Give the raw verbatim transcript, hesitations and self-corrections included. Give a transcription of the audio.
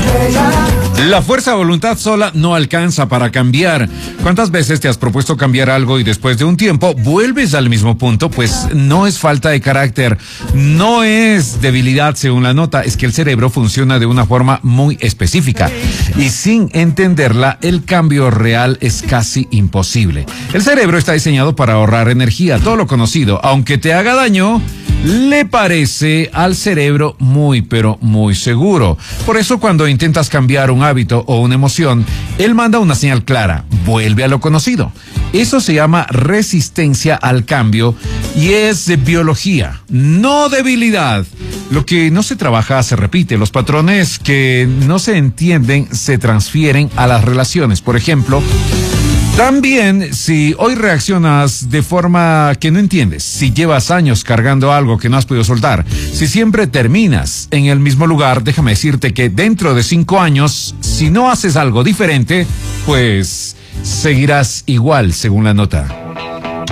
La fuerza de voluntad sola no alcanza para cambiar. ¿Cuántas veces te has propuesto cambiar algo y después de un tiempo vuelves al mismo punto? Pues no es falta de carácter, no es debilidad según la nota, es que el cerebro funciona de una forma muy específica y sin entenderla el cambio real es casi imposible. El cerebro está diseñado para ahorrar energía, todo lo conocido, aunque te haga daño, le parece al cerebro muy pero muy seguro. Por eso cuando intentas cambiar un hábito o una emoción, él manda una señal clara: vuelve a lo conocido. Eso se llama resistencia al cambio y es de biología, no debilidad. Lo que no se trabaja se repite. Los patrones que no se entienden se transfieren a las relaciones. Por ejemplo, también, si hoy reaccionas de forma que no entiendes, si llevas años cargando algo que no has podido soltar, si siempre terminas en el mismo lugar, déjame decirte que dentro de cinco años, si no haces algo diferente, pues seguirás igual, según la nota.